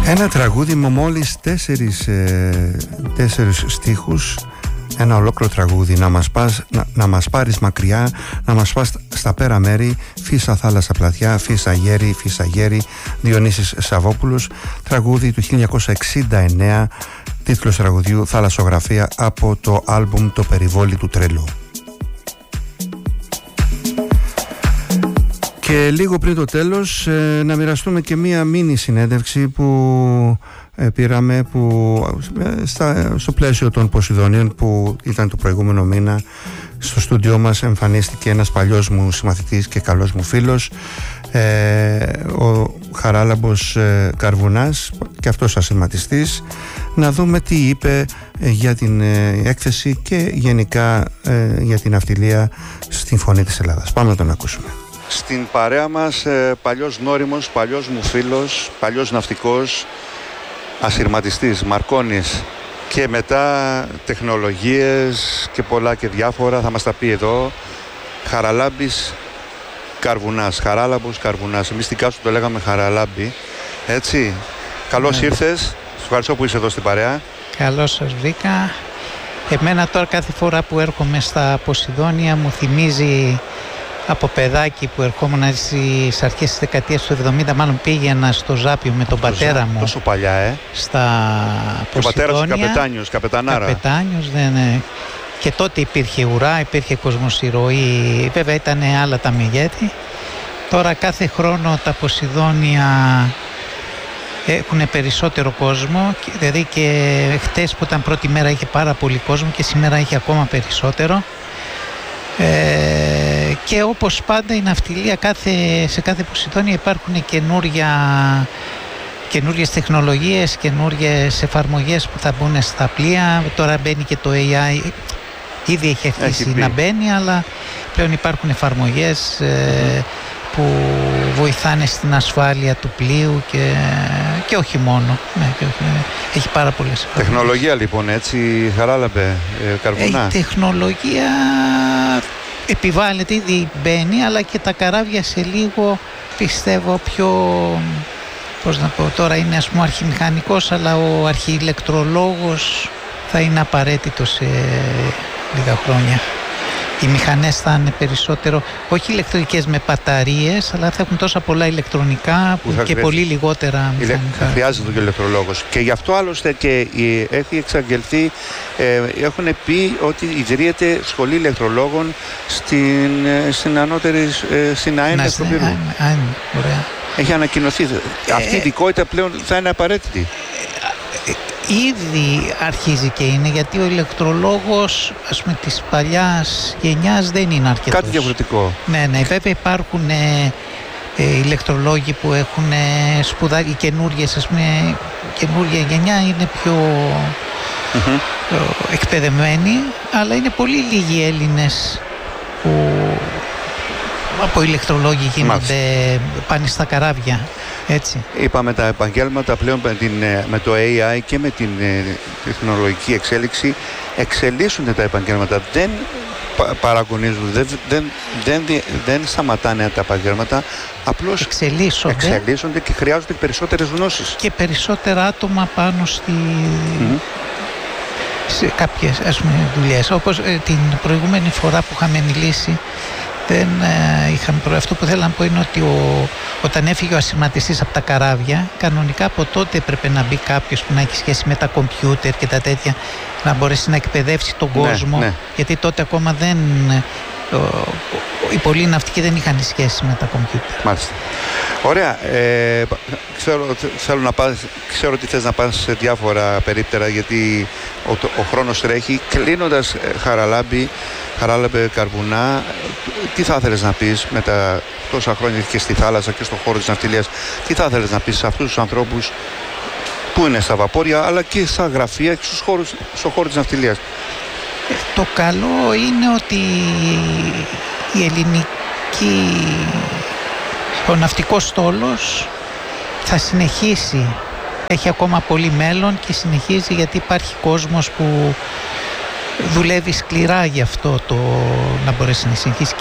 Ένα τραγούδι με μόλις τέσσερις στίχους, ένα ολόκληρο τραγούδι. Να μας πάρεις μακριά, να μας πας στα πέρα μέρη, φύσα θάλασσα πλατιά, φύσα γέρι, Διονύσης Σαββόπουλος. Τραγούδι του 1969, τίτλος τραγουδιού Θαλασσογραφία, από το άλμπουμ Το Περιβόλι του Τρελού. Και λίγο πριν το τέλος, να μοιραστούμε και μία μίνι συνέντευξη που πήραμε στο πλαίσιο των Ποσειδονίων, που ήταν το προηγούμενο μήνα. Στο στούντιό μας εμφανίστηκε ένας παλιός μου συμμαθητής και καλός μου φίλος, ο Χαράλαμπος Καρβουνάς, και αυτός ασηματιστής. Να δούμε τι είπε για την έκθεση και γενικά για την ναυτιλία στην Φωνή της Ελλάδας. Πάμε να τον ακούσουμε. Στην παρέα μας παλιός νόριμος, παλιός μου φίλος, παλιός ναυτικός, ασυρματιστής, Μαρκόνης, και μετά τεχνολογίες και πολλά και διάφορα, θα μας τα πει εδώ, Χαραλάμπης Καρβουνάς, Χαράλαμπος Καρβουνάς. Εμείς στην Κάσου το λέγαμε Χαραλάμπη, έτσι. Καλώς ήρθες, σου ευχαριστώ που είσαι εδώ στην παρέα. Καλώς σας βρήκα. Εμένα τώρα κάθε φορά που έρχομαι στα Ποσειδόνια μου θυμίζει από παιδάκι που ερχόμουν στις αρχές της δεκαετίας του 70, μάλλον πήγαινα στο Ζάπιο με τον πατέρα μου. Τόσο παλιά, στα Ποσειδόνια. Ο πατέρας του καπετάνιος, καπετανάρα. Καπετάνιος, ναι. Και τότε υπήρχε ουρά, υπήρχε κοσμοσυρωή, βέβαια ήταν άλλα τα μεγέθη. Τώρα κάθε χρόνο τα Ποσειδόνια έχουν περισσότερο κόσμο, δηλαδή και χτες που ήταν πρώτη μέρα είχε πάρα πολύ κόσμο και σήμερα έχει ακόμα περισσότερο. Και όπως πάντα η ναυτιλία σε κάθε Ποσειδόνια υπάρχουν καινούριες τεχνολογίες, καινούριες εφαρμογές που θα μπουν στα πλοία. Τώρα μπαίνει και το AI, ήδη έχει αρχίσει να μπαίνει, αλλά πλέον υπάρχουν εφαρμογές που βοηθάνε στην ασφάλεια του πλοίου και όχι μόνο. Έχει πάρα πολλές εφαρμογές. Τεχνολογία λοιπόν, έτσι, Χαράλαμπε Καρβουνά. Η τεχνολογία επιβάλλεται, ήδη μπαίνει, αλλά και τα καράβια σε λίγο πιστεύω πιο, πώς να πω, τώρα είναι ας πούμε αρχιμηχανικός, αλλά ο αρχιηλεκτρολόγος θα είναι απαραίτητο σε λίγα χρόνια. Οι μηχανές θα είναι περισσότερο, όχι ηλεκτρικές με μπαταρίες, αλλά θα έχουν τόσα πολλά ηλεκτρονικά και πολύ λιγότερα μηχανικά. Χρειάζεται και ο ηλεκτρολόγος. Και γι' αυτό άλλωστε και έχει εξαγγελθεί, έχουν πει ότι ιδρύεται σχολή ηλεκτρολόγων στην ανώτερη, στην ΑΕΝ στο Πύργο. Ωραία. Έχει ανακοινωθεί. Αυτή η ειδικότητα πλέον θα είναι απαραίτητη. Ήδη αρχίζει και είναι, γιατί ο ηλεκτρολόγος, ας πούμε, της παλιάς γενιάς δεν είναι αρκετός. Κάτι διαφορετικό. Ναι, βέβαια υπάρχουν ηλεκτρολόγοι που έχουν σπουδάσει, οι καινούργιες, ας πούμε, καινούργια γενιά είναι πιο εκπαιδευμένοι, αλλά είναι πολύ λίγοι Έλληνες που από ηλεκτρολόγοι γίνονται, πάνε στα καράβια. Έτσι. Είπαμε τα επαγγέλματα πλέον με το AI και με την τεχνολογική εξέλιξη εξελίσσονται τα επαγγέλματα, δεν παραγωνίζουν, δεν σταματάνε τα επαγγέλματα, απλώς εξελίσσονται και χρειάζονται περισσότερες γνώσεις και περισσότερα άτομα πάνω σε κάποιες, ας πούμε, δουλειές, όπως την προηγούμενη φορά που είχαμε μιλήσει. Αυτό που θέλω να πω είναι ότι όταν έφυγε ο ασυρματιστής από τα καράβια, κανονικά από τότε έπρεπε να μπει κάποιος που να έχει σχέση με τα κομπιούτερ και τα τέτοια, να μπορέσει να εκπαιδεύσει τον κόσμο, ναι. Γιατί τότε ακόμα οι πολλοί ναυτικοί δεν είχαν σχέση με τα κομπιούτερ. Μάλιστα. Ωραία. Ξέρω ότι θες να πας σε διάφορα περίπτερα, γιατί ο χρόνος τρέχει. Κλείνοντας, Χαράλαμπε Καρβουνά, τι θα ήθελες να πεις με τα τόσα χρόνια και στη θάλασσα και στον χώρο της ναυτιλίας, τι θα ήθελες να πεις σε αυτούς τους ανθρώπους που είναι στα βαπόρια, αλλά και στα γραφεία και στον χώρο της ναυτιλίας? Το καλό είναι ότι ο ναυτικός στόλος θα συνεχίσει, έχει ακόμα πολύ μέλλον και συνεχίζει, γιατί υπάρχει κόσμος που δουλεύει σκληρά γι' αυτό να μπορέσει να συνεχίσει.